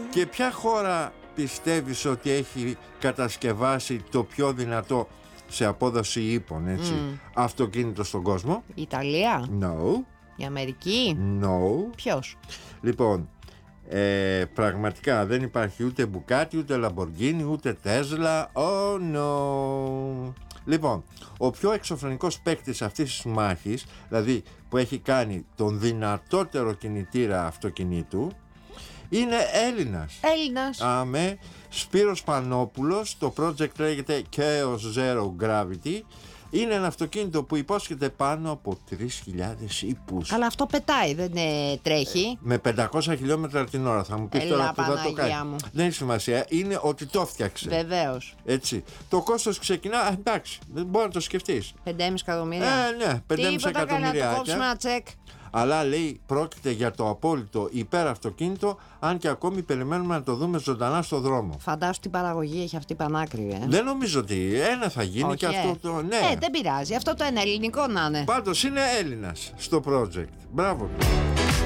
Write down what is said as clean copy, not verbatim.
Και ποια χώρα πιστεύεις ότι έχει κατασκευάσει το πιο δυνατό σε απόδοση ύπων, έτσι, αυτοκίνητο στον κόσμο? Η Ιταλία? No. Η Αμερική? No. Ποιος? Λοιπόν, πραγματικά δεν υπάρχει ούτε Μπουκάτι, ούτε Λαμποργκίνι, ούτε Τέσλα. Oh no. Λοιπόν, ο πιο εξωφρενικός παίκτης αυτής της μάχης, δηλαδή που έχει κάνει τον δυνατότερο κινητήρα αυτοκινήτου, είναι Έλληνας. Αμέ, Σπύρος Πανόπουλος. Το project λέγεται Chaos Zero Gravity. Είναι ένα αυτοκίνητο που υπόσχεται πάνω από 3.000 ύπους. Αλλά αυτό πετάει, δεν τρέχει. Με 500 χιλιόμετρα την ώρα. Θα μου πεις τώρα που θα το κάνει. Μου. Δεν έχει σημασία. Είναι ότι το φτιάξε. Βεβαίως. Έτσι. Το κόστος ξεκινά. Εντάξει, δεν μπορεί να το σκεφτείς. 5,5 εκατομμύρια. Ναι, 5,5 εκατομμύρια. Να το κόψουμε ένα τσεκ. Αλλά λέει πρόκειται για το απόλυτο υπεραυτοκίνητο, αν και ακόμη περιμένουμε να το δούμε ζωντανά στο δρόμο. Φαντάσου τι παραγωγή έχει αυτή πανάκριβη. Δεν νομίζω ότι ένα θα γίνει. Όχι, και αυτό το. Ναι. Δεν πειράζει. Αυτό το ένα ελληνικό να είναι. Πάντως είναι Έλληνας στο project. Μπράβο.